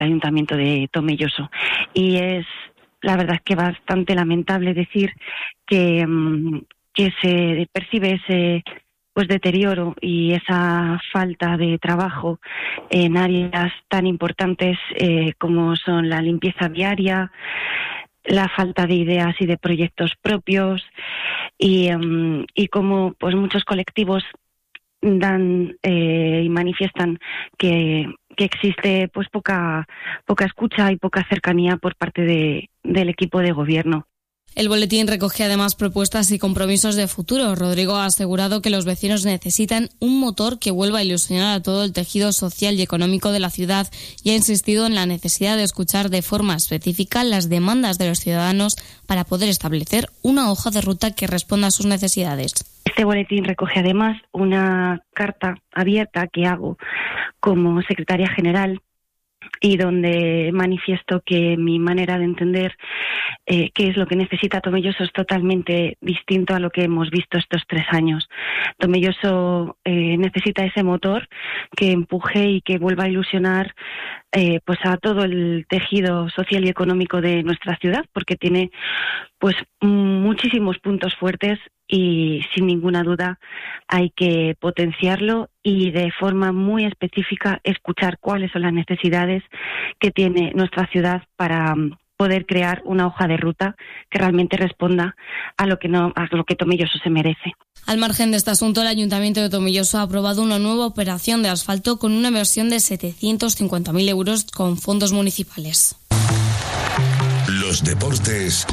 Ayuntamiento de Tomelloso. Y es, la verdad es que bastante lamentable decir que se percibe ese deterioro y esa falta de trabajo en áreas tan importantes como son la limpieza viaria, la falta de ideas y de proyectos propios y como pues muchos colectivos dan y manifiestan que existe pues poca escucha y poca cercanía por parte del equipo de gobierno. El boletín recoge además propuestas y compromisos de futuro. Rodrigo ha asegurado que los vecinos necesitan un motor que vuelva a ilusionar a todo el tejido social y económico de la ciudad y ha insistido en la necesidad de escuchar de forma específica las demandas de los ciudadanos para poder establecer una hoja de ruta que responda a sus necesidades. Este boletín recoge además una carta abierta que hago como secretaria general y donde manifiesto que mi manera de entender qué es lo que necesita Tomelloso es totalmente distinto a lo que hemos visto estos 3 años. Tomelloso necesita ese motor que empuje y que vuelva a ilusionar pues a todo el tejido social y económico de nuestra ciudad, porque tiene pues muchísimos puntos fuertes y sin ninguna duda hay que potenciarlo y de forma muy específica escuchar cuáles son las necesidades que tiene nuestra ciudad para poder crear una hoja de ruta que realmente responda a lo que Tomelloso se merece. Al margen de este asunto, el Ayuntamiento de Tomelloso ha aprobado una nueva operación de asfalto con una inversión de 750.000 euros con fondos municipales. Los deportes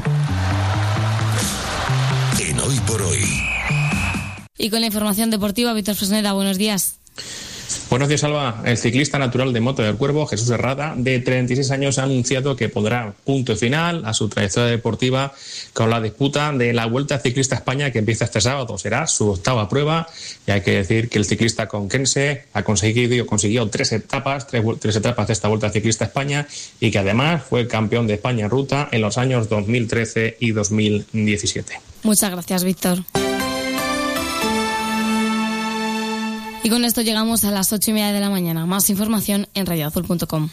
en Hoy por Hoy. Y con la información deportiva, Víctor Fresneda, buenos días. Buenos días, Alba. El ciclista natural de Mota del Cuervo, Jesús Herrada, de 36 años, ha anunciado que pondrá punto final a su trayectoria deportiva con la disputa de la Vuelta Ciclista a España que empieza este sábado. Será su 8ª prueba y hay que decir que el ciclista conquense consiguió 3 etapas de esta Vuelta Ciclista a España y que además fue campeón de España en ruta en los años 2013 y 2017. Muchas gracias, Víctor. Y con esto llegamos a las 8:30 de la mañana. Más información en radioazul.com.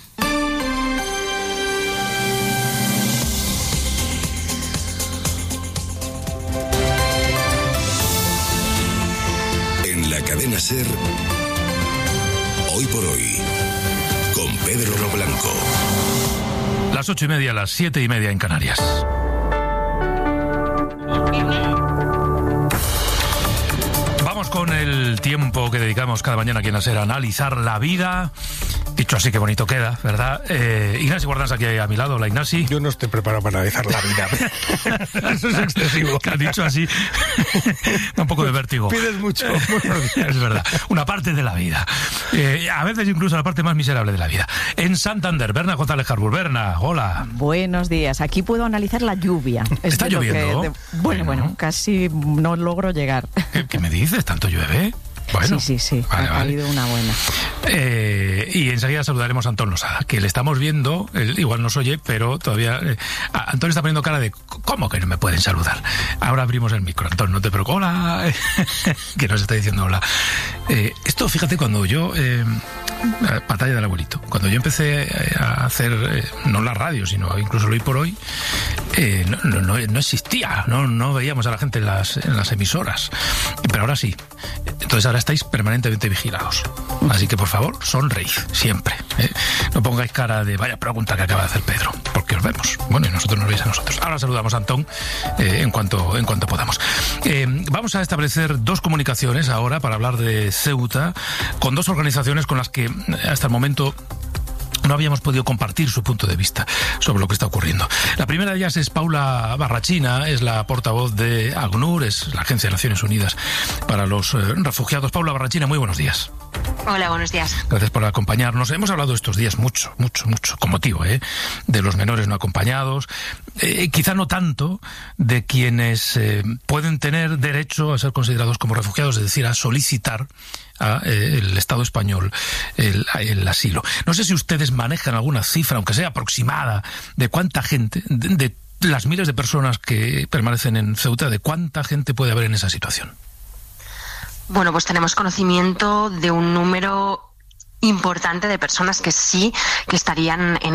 En la cadena SER, Hoy por Hoy, con Pedro Blanco. Las 8:30, las 7:30 en Canarias. Con el tiempo que dedicamos cada mañana aquí en la SER a analizar la vida. Dicho así, qué bonito queda, ¿verdad? Ignasi Guardans aquí a mi lado. Hola, Ignasi. Yo no estoy preparado para analizar la vida. Eso es excesivo. Que has dicho así. Da un poco de vértigo. Pides mucho. Es verdad. Una parte de la vida. A veces incluso la parte más miserable de la vida. En Santander, Berna González Harbour. Berna, hola. Buenos días. Aquí puedo analizar la lluvia. ¿Está lloviendo? Bueno, casi no logro llegar. ¿Qué me dices? ¿Tanto llueve? Bueno, sí. Ha caído una buena. Y enseguida saludaremos a Antón Losada, que le estamos viendo, él igual nos oye, pero todavía... Antón está poniendo cara de, ¿cómo que no me pueden saludar? Ahora abrimos el micro, Antón, no te preocupes. ¡Hola! Que nos está diciendo hola. Esto, fíjate, cuando yo... Pantalla del abuelito. Cuando yo empecé a hacer, no la radio, sino incluso el Hoy por Hoy, no existía, no veíamos a la gente en las emisoras. Pero ahora sí. Entonces ahora estáis permanentemente vigilados. Así que, por favor, sonreíd siempre. No pongáis cara de vaya pregunta que acaba de hacer Pedro, porque os vemos. Bueno, y nosotros nos veis a nosotros. Ahora saludamos a Antón en cuanto podamos. Vamos a establecer 2 comunicaciones ahora para hablar de Ceuta con 2 organizaciones con las que hasta el momento no habíamos podido compartir su punto de vista sobre lo que está ocurriendo. La primera de ellas es Paula Barrachina, es la portavoz de ACNUR, es la Agencia de Naciones Unidas para los Refugiados. Paula Barrachina, muy buenos días. Hola, buenos días. Gracias por acompañarnos. Hemos hablado estos días mucho, con motivo de los menores no acompañados, quizá no tanto de quienes pueden tener derecho a ser considerados como refugiados, es decir, a solicitar a el Estado español el asilo. No sé si ustedes manejan alguna cifra, aunque sea aproximada, de cuánta gente, de las miles de personas que permanecen en Ceuta, de cuánta gente puede haber en esa situación. Bueno, pues tenemos conocimiento de un número importante de personas que sí que estarían en